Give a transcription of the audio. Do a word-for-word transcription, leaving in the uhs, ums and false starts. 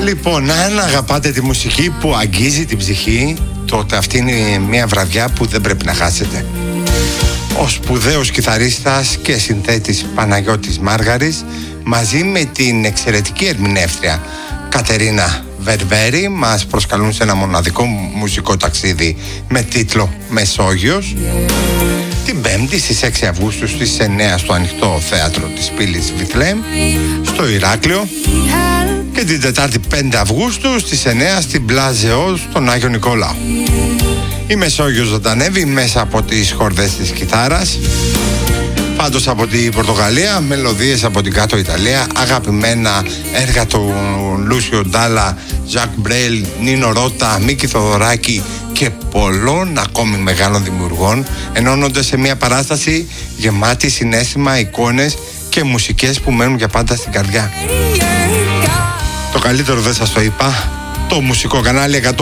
Λοιπόν, αν αγαπάτε τη μουσική που αγγίζει την ψυχή, τότε αυτή είναι μια βραδιά που δεν πρέπει να χάσετε. Ο σπουδαίος κιθαρίστας και συνθέτης Παναγιώτης Μάργαρης, μαζί με την εξαιρετική ερμηνεύτρια Κατερίνα Βερβέρη, μας προσκαλούν σε ένα μοναδικό μουσικό ταξίδι με τίτλο Μεσόγειος, την Πέμπτη στις έξι Αυγούστου στις εννιά στο Ανοιχτό Θέατρο της Πύλης Βιθλέμ στο Ηράκλειο, και την Τετάρτη πέντε Αυγούστου στις εννιά στην Πλάζεο στον Άγιο Νικόλαο. Η Μεσόγειος ζωντανεύει μέσα από τις χορδές της κιθάρας, πάντως από την Πορτογαλία, μελωδίες από την κάτω Ιταλία, αγαπημένα έργα του Λούσιο Ντάλα, Ζακ Μπρέλ, Νίνο Ρώτα, Μίκη Θοδωράκη και πολλών ακόμη μεγάλων δημιουργών, ενώνονται σε μια παράσταση γεμάτη συναίσθημα, εικόνες και μουσικές που μένουν για πάντα στην καρδιά. Το καλύτερο δεν σας το είπα, το μουσικό κανάλι εκατό